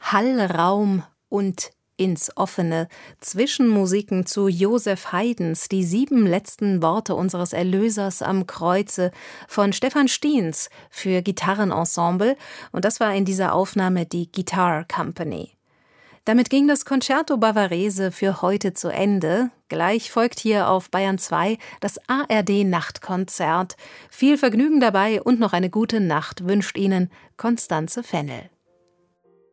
Hallraum und ins Offene, Zwischenmusiken zu Joseph Haydns Die 7 letzten Worte unseres Erlösers am Kreuze von Stefan Stiens für Gitarrenensemble, und das war in dieser Aufnahme die Guitar Company. Damit ging das Concerto Bavarese für heute zu Ende. Gleich folgt hier auf Bayern 2 das ARD-Nachtkonzert. Viel Vergnügen dabei und noch eine gute Nacht wünscht Ihnen Constanze Fennel.